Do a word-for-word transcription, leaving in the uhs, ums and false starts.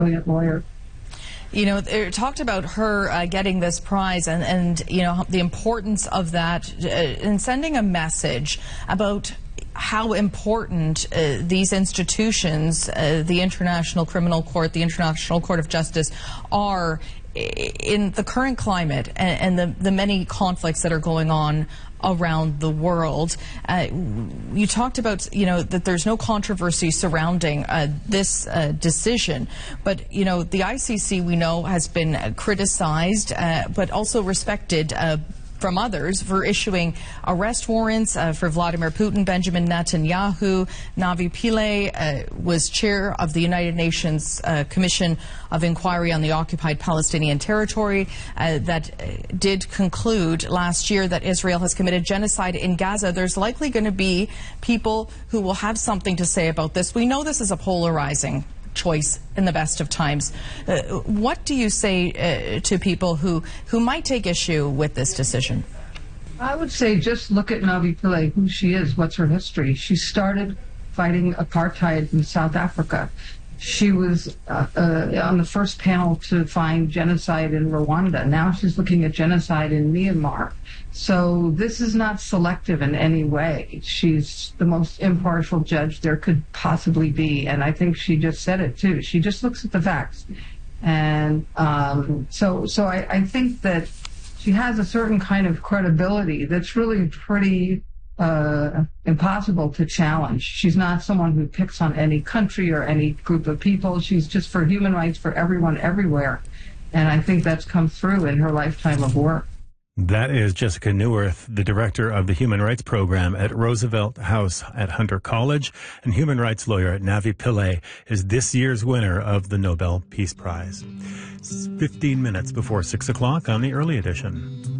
brilliant lawyer. You know, they talked about her uh, getting this prize and, and, you know, the importance of that uh, in sending a message about how important uh, these institutions, uh, the International Criminal Court, the International Court of Justice, are in the current climate and, and the, the many conflicts that are going on around the world. Uh, you talked about, you know, that there's no controversy surrounding uh, this uh, decision, but, you know, the I C C, we know, has been uh, criticized, uh, but also respected uh, from others for issuing arrest warrants uh, for Vladimir Putin, Benjamin Netanyahu. Navi Pillay uh, was chair of the United Nations uh, Commission of Inquiry on the Occupied Palestinian Territory uh, that uh, did conclude last year that Israel has committed genocide in Gaza. There's likely going to be people who will have something to say about this. We know this is a polarizing choice in the best of times. Uh, what do you say uh, to people who, who might take issue with this decision? I would say just look at Navi Pillay, who she is, what's her history. She started fighting apartheid in South Africa. She was uh, uh, on the first panel to find genocide in Rwanda. Now she's looking at genocide in Myanmar. So this is not selective in any way. She's the most impartial judge there could possibly be. And I think she just said it, too. She just looks at the facts. And um, so, so I, I think that she has a certain kind of credibility that's really pretty Uh, impossible to challenge. She's not someone who picks on any country or any group of people. She's just for human rights for everyone everywhere. And I think that's come through in her lifetime of work. That is Jessica Neuwirth, the director of the Human Rights Program at Roosevelt House at Hunter College, and human rights lawyer Navi Pillay is this year's winner of the Nobel Peace Prize. It's fifteen minutes before six o'clock on the early edition.